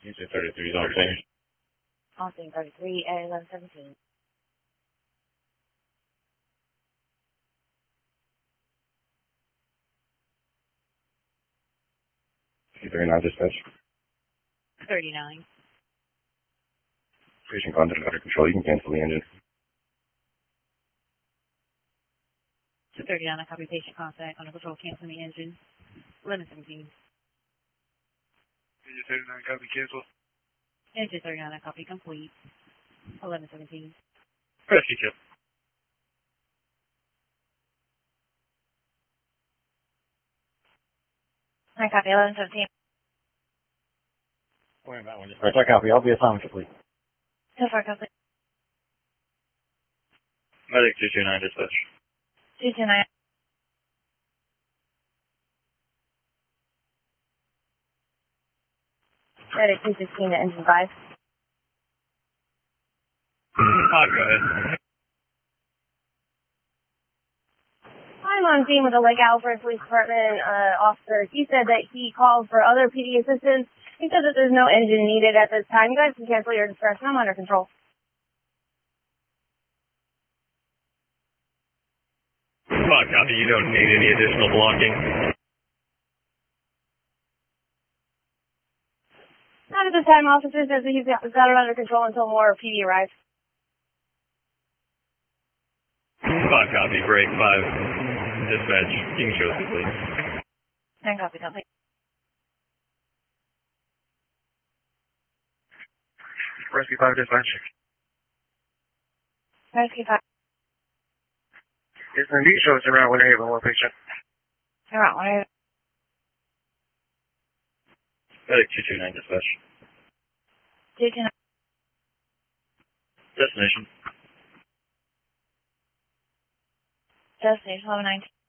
Usually 33 is on thing. Austin 33 at 1117. Now dispatch. 39. Patient contact under control. You can cancel the engine. 39, I copy patient contact under control, canceling the engine. 1117. Engine 39, copy cancel. Engine 39, I copy complete. 1117. Rescue kill. I copy 1117. Wait a minute. Right, I copy. I'll be assigned complete. So far complete. Medic 229 dispatch. 229. Medic 216 to engine 5. Go ahead. I'm on scene with the Lake Alfred Police Department officer. He said that he called for other PD assistance. He said that there's no engine needed at this time. You guys can cancel your discretion. I'm under control. Copy. You don't need any additional blocking. Not at this time. Officer says that he's got it under control until more PD arrives. Copy. Break 5. Dispatch. You can show us complete. 10 copy complete. Rescue 5 dispatch. Rescue 5. Yes, indeed. Show us around when you're able to patient. Alright, what are you? Medic 229 dispatch. 229. Destination. Destination 1119.